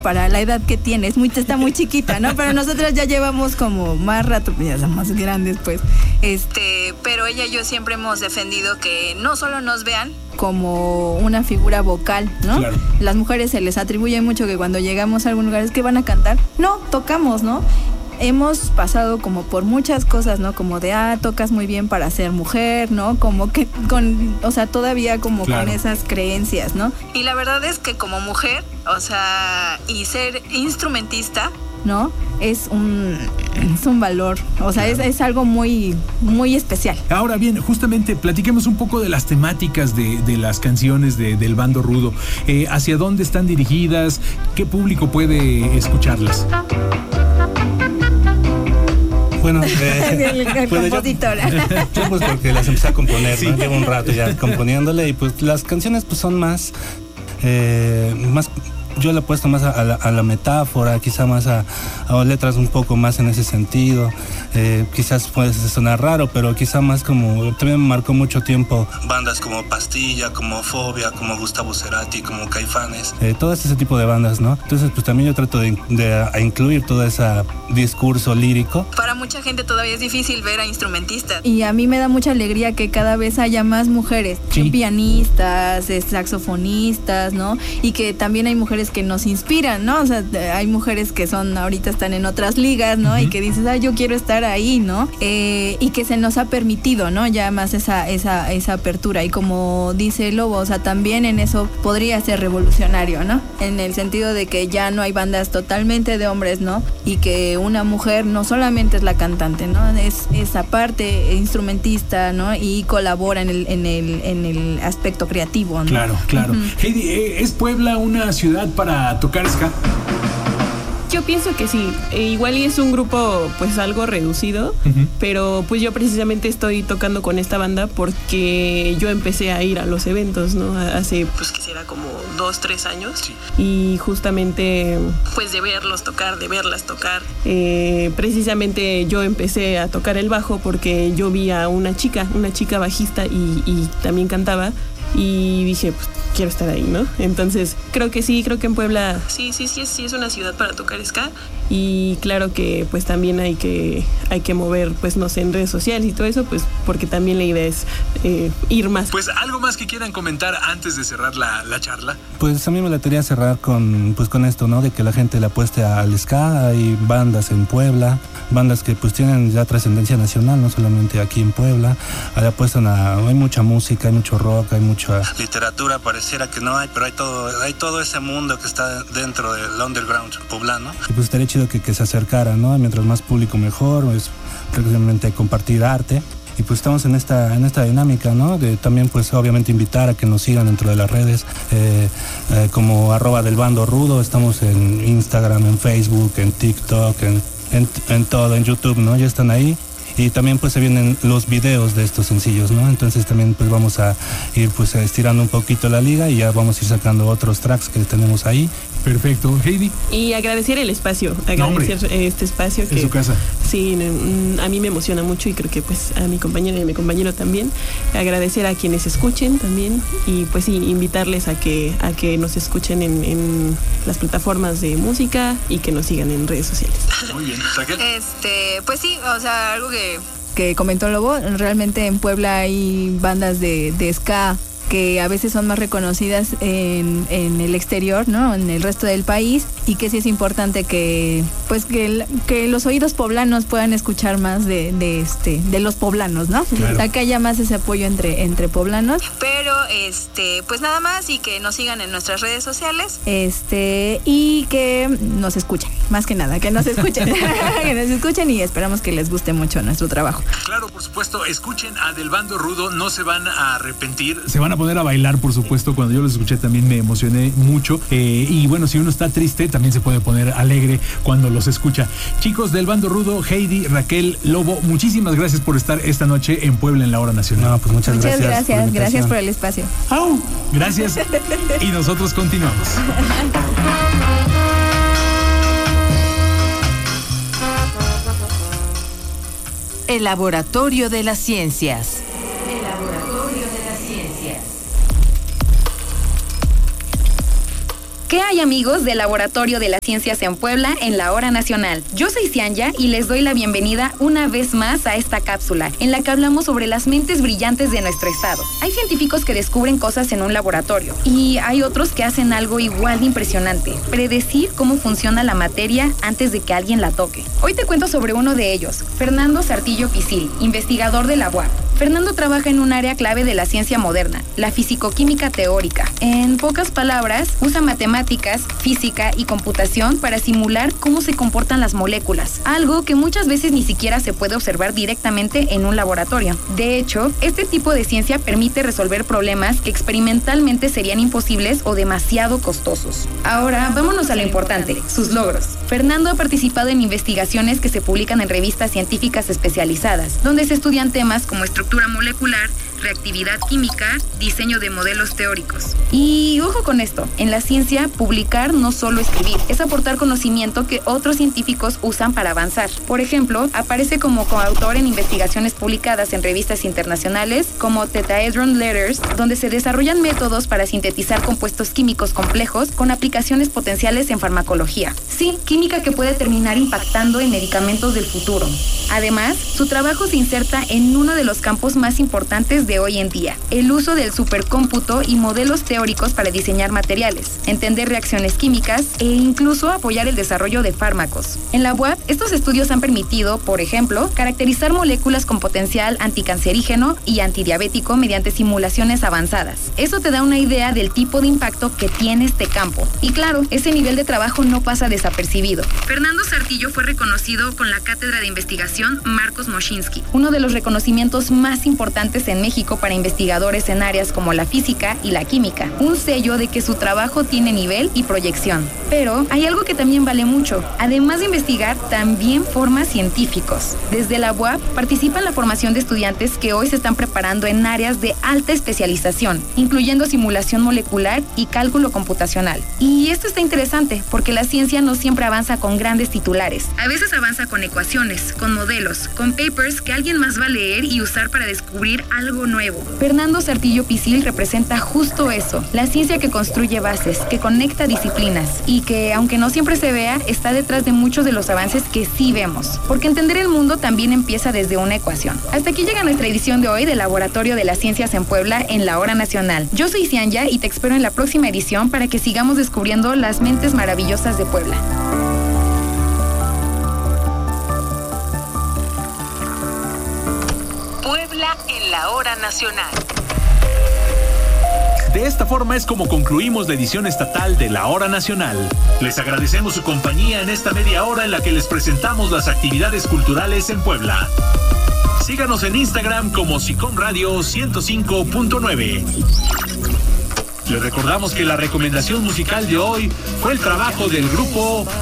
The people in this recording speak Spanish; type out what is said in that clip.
para la edad que tiene, está muy chiquita, ¿no? Pero nosotras ya llevamos como más rato, ya somos grandes, pues. Pero ella y yo siempre hemos defendido que no solo nos vean como una figura vocal, ¿no? Claro. Las mujeres se les atribuye mucho que cuando llegamos a algún lugar es que van a cantar. No, tocamos, ¿no? Hemos pasado como por muchas cosas, ¿no? Como de, tocas muy bien para ser mujer, ¿no? Como que todavía como claro, con esas creencias, ¿no? Y la verdad es que como mujer, y ser instrumentista, ¿no? Es un valor, claro, es algo muy, muy especial. Ahora bien, justamente platiquemos un poco de las temáticas de las canciones del Bando Rudo. ¿Hacia dónde están dirigidas? ¿Qué público puede escucharlas? Bueno, el compositor. Yo pues porque las empecé a componer, sí, ¿no? Llevo un rato ya componiéndole y pues las canciones pues son más yo le he puesto más a la metáfora, quizá más a letras un poco más en ese sentido. Quizás puede sonar raro, pero quizá más como, también me marcó mucho tiempo bandas como Pastilla, como Fobia, como Gustavo Cerati, como Caifanes, todo ese tipo de bandas, ¿no? Entonces pues también yo trato de incluir todo ese discurso lírico. Para mucha gente todavía es difícil ver a instrumentistas. Y a mí me da mucha alegría que cada vez haya más mujeres, sí, pianistas, saxofonistas, ¿no? Y que también hay mujeres que nos inspiran, ¿no? O sea, hay mujeres que ahorita están en otras ligas, ¿no? Uh-huh. Y que dices, yo quiero estar ahí, ¿no? Y que se nos ha permitido, ¿no? Ya más esa apertura. Y como dice Lobo, o sea, también en eso podría ser revolucionario, ¿no? En el sentido de que ya no hay bandas totalmente de hombres, ¿no? Y que una mujer no solamente es la cantante, ¿no? Es aparte instrumentista, ¿no? Y colabora en el aspecto creativo, ¿no? Claro. Uh-huh. Heidi, ¿es Puebla una ciudad para tocar ska? Yo pienso que sí, igual y es un grupo pues algo reducido, uh-huh, pero pues yo precisamente estoy tocando con esta banda porque yo empecé a ir a los eventos, ¿no? Hace pues quisiera como 2-3 años, sí, y justamente pues de verlas tocar, precisamente yo empecé a tocar el bajo porque yo vi a una chica bajista y también cantaba. Y dije, pues quiero estar ahí, ¿no? Entonces, creo que en Puebla sí es una ciudad para tocar ska. Y claro que pues también hay que mover, pues no sé, en redes sociales y todo eso, pues porque también la idea es ir más. Pues algo más que quieran comentar antes de cerrar la charla. Pues a mí me latería cerrar con esto, ¿no? De que la gente le apueste al ska. Hay bandas en Puebla, bandas que pues tienen ya trascendencia nacional, no solamente aquí en Puebla. Ahí apuestan hay mucha música, hay mucho rock, hay mucha literatura, pareciera que no hay, pero hay todo ese mundo que está dentro del underground poblano. Y pues estaría chido que se acercara, ¿no? Mientras más público mejor, pues prácticamente compartir arte. Y pues estamos en esta dinámica, ¿no? De también pues obviamente invitar a que nos sigan dentro de las redes, como @delbandorudo. Estamos en Instagram, en Facebook, en TikTok, en todo, en YouTube, ¿no? Ya están ahí. Y también pues se vienen los videos de estos sencillos, ¿no? Entonces también pues vamos a ir pues estirando un poquito la liga y ya vamos a ir sacando otros tracks que tenemos ahí. Perfecto, Heidi. Y agradecer el espacio, este espacio que en su casa. Sí, a mí me emociona mucho y creo que pues a mi compañera y a mi compañero también. Agradecer a quienes escuchen también y pues sí, invitarles a que nos escuchen en las plataformas de música y que nos sigan en redes sociales. Muy bien, Raquel. Pues sí, o sea, algo que comentó Lobo, realmente en Puebla hay bandas de ska que a veces son más reconocidas en el exterior, ¿no? En el resto del país, y que sí es importante que los oídos poblanos puedan escuchar más de los poblanos, ¿no? Claro. O sea, que haya más ese apoyo entre poblanos. Pero pues nada más, y que nos sigan en nuestras redes sociales, y que nos escuchen, más que nada, que nos escuchen. Que nos escuchen, y esperamos que les guste mucho nuestro trabajo. Claro, por supuesto, escuchen a Del Bando Rudo, no se van a arrepentir, se van a poner a bailar, por supuesto. Cuando yo los escuché también me emocioné mucho, y bueno, si uno está triste también se puede poner alegre cuando los escucha. Chicos del Bando Rudo, Heidi, Raquel, Lobo, muchísimas gracias por estar esta noche en Puebla en la Hora Nacional. No, pues muchas gracias. Gracias por el espacio. Gracias. Y nosotros continuamos. El Laboratorio de las Ciencias. ¿Qué hay, amigos del Laboratorio de las Ciencias en Puebla en la Hora Nacional? Yo soy Cianya y les doy la bienvenida una vez más a esta cápsula, en la que hablamos sobre las mentes brillantes de nuestro estado. Hay científicos que descubren cosas en un laboratorio y hay otros que hacen algo igual de impresionante: predecir cómo funciona la materia antes de que alguien la toque. Hoy te cuento sobre uno de ellos, Fernando Sartillo Pisil, investigador de la UAP. Fernando trabaja en un área clave de la ciencia moderna, la fisicoquímica teórica. En pocas palabras, usa matemáticas, física y computación para simular cómo se comportan las moléculas, algo que muchas veces ni siquiera se puede observar directamente en un laboratorio. De hecho, este tipo de ciencia permite resolver problemas que experimentalmente serían imposibles o demasiado costosos. Ahora, vámonos a lo importante, sus logros. Fernando ha participado en investigaciones que se publican en revistas científicas especializadas, donde se estudian temas como estructura molecular, reactividad química, diseño de modelos teóricos. Y ojo con esto, en la ciencia, publicar no solo escribir, es aportar conocimiento que otros científicos usan para avanzar. Por ejemplo, aparece como coautor en investigaciones publicadas en revistas internacionales como Tetraedron Letters, donde se desarrollan métodos para sintetizar compuestos químicos complejos con aplicaciones potenciales en farmacología. Sí, química que puede terminar impactando en medicamentos del futuro. Además, su trabajo se inserta en uno de los campos más importantes de hoy en día: el uso del supercómputo y modelos teóricos para diseñar materiales, entender reacciones químicas e incluso apoyar el desarrollo de fármacos. En la UAP, estos estudios han permitido, por ejemplo, caracterizar moléculas con potencial anticancerígeno y antidiabético mediante simulaciones avanzadas. Eso te da una idea del tipo de impacto que tiene este campo. Y claro, ese nivel de trabajo no pasa desapercibido. Fernando Sartillo fue reconocido con la Cátedra de Investigación Marcos Moschinsky, uno de los reconocimientos más importantes en México para investigadores en áreas como la física y la química, un sello de que su trabajo tiene nivel y proyección. Pero hay algo que también vale mucho: además de investigar, también forma científicos. Desde la UAP participa en la formación de estudiantes que hoy se están preparando en áreas de alta especialización, incluyendo simulación molecular y cálculo computacional. Y esto está interesante porque la ciencia no siempre avanza con grandes titulares. A veces avanza con ecuaciones, con modelos, con papers que alguien más va a leer y usar para descubrir algo nuevo. Fernando Sartillo Pisil representa justo eso: la ciencia que construye bases, que conecta disciplinas y que, aunque no siempre se vea, está detrás de muchos de los avances que sí vemos. Porque entender el mundo también empieza desde una ecuación. Hasta aquí llega nuestra edición de hoy del Laboratorio de las Ciencias en Puebla en la Hora Nacional. Yo soy Cianya y te espero en la próxima edición para que sigamos descubriendo las mentes maravillosas de Puebla. Puebla en la Hora Nacional. De esta forma es como concluimos la edición estatal de la Hora Nacional. Les agradecemos su compañía en esta media hora en la que les presentamos las actividades culturales en Puebla. Síganos en Instagram como SICOM Radio 105.9. Les recordamos que la recomendación musical de hoy fue el trabajo del grupo